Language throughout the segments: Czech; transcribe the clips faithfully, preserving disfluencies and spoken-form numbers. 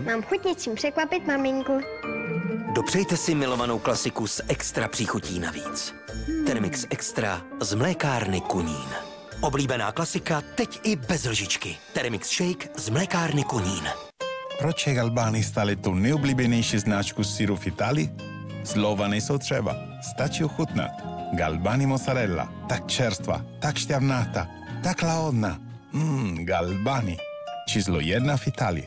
Mám chuť něčím překvapit maminku. Dopřejte si milovanou klasiku s extra příchutí navíc. Thermix Extra z mlékárny Kunín. Oblíbená klasika teď i bez lžičky. Thermix Shake z mlékárny Kunín. Proč je Galbani stále tu nejoblíbenější značku syru v Itálii? Slova nejsou třeba, stačí ochutnat. Galbani mozzarella, tak čerstvá, tak šťavnatá, tak lahodná. Mmm, Galbani. Číslo jedna v Itálii.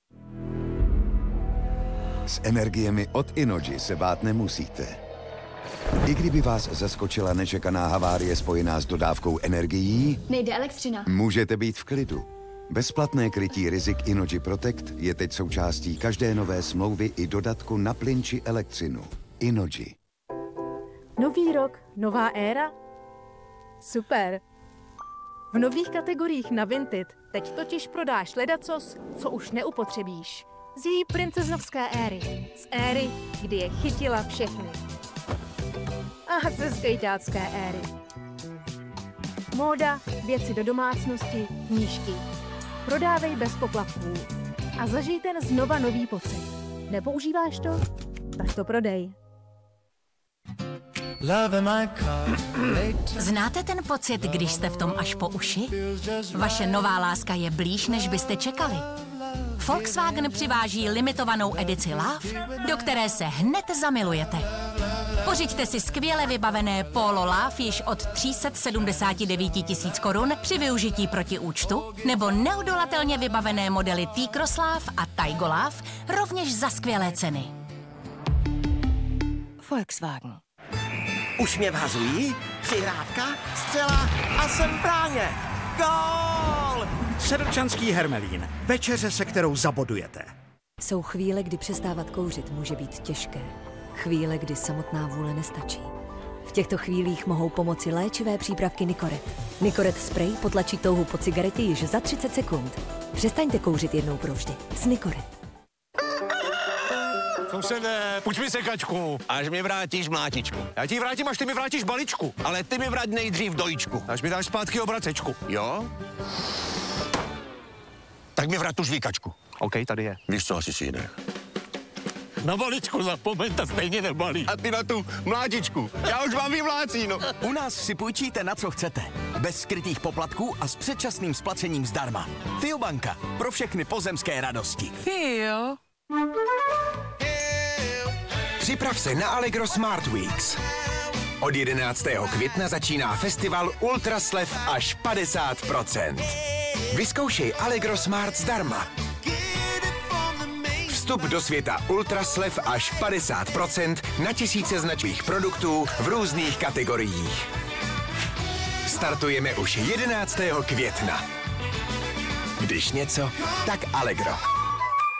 S energiemi od Innogy se bát nemusíte. I kdyby vás zaskočila nečekaná havárie spojená s dodávkou energií, nejde elektřina. Můžete být v klidu. Bezplatné krytí rizik Innogy Protect je teď součástí každé nové smlouvy i dodatku na plyn či elektřinu. Innogy. Nový rok, nová éra? Super. V nových kategoriích na Vinted teď totiž prodáš ledacos, co už neupotřebíš. Z její princeznovské éry. Z éry, kdy je chytila všechny. A ze skejťácké éry. Móda, věci do domácnosti, knížky. Prodávej bez poplatků. A zažij ten znova nový pocit. Nepoužíváš to? Tak to prodej. Znáte ten pocit, když jste v tom až po uši? Vaše nová láska je blíž, než byste čekali. Volkswagen přiváží limitovanou edici Love, do které se hned zamilujete. Pořiďte si skvěle vybavené Polo Love již od tři sta sedmdesát devět tisíc korun při využití protiúčtu, nebo neodolatelně vybavené modely T-Cross Love a Taigo Love rovněž za skvělé ceny. Volkswagen. Už mě vhazují? Přihrávka, střela a jsem v bráně. Gól! Sedlčanský Hermelín. Večeře, se kterou zabodujete. Jsou chvíle, kdy přestávat kouřit může být těžké. Chvíle, kdy samotná vůle nestačí. V těchto chvílích mohou pomoci léčivé přípravky Nicoret. Nicoret spray potlačí touhu po cigaretě již za třicet sekund. Přestaňte kouřit jednou provždy. S Nicoret. Sousede, půjč mi sekačku. Až mi vrátíš mlátičku. Já ti vrátím, až ty mi vrátíš balíčku. Ale ty mi vrať nejdřív dojičku. Až mi dáš zpátky obracečku. Jo? Tak mi vrát tu žvíkačku. OK, tady je. Víš co, asi si jiné. Na balíčku zapomeň, ta stejně nebalí. A ty na tu mlátičku. Já už mám vyvlácí, no. U nás si půjčíte na co chcete. Bez skrytých poplatků a s předčasným splacením zdarma. Fiobanka. Pro všechny pozemské radosti. Fio. Připrav se na Allegro Smart Weeks. Od jedenáctého května začíná festival Ultraslev až padesát procent. Vyzkoušej Allegro Smart zdarma. Vstup do světa Ultraslev až padesát procent na tisíce značných produktů v různých kategoriích. Startujeme už jedenáctého května. Když něco, tak Allegro.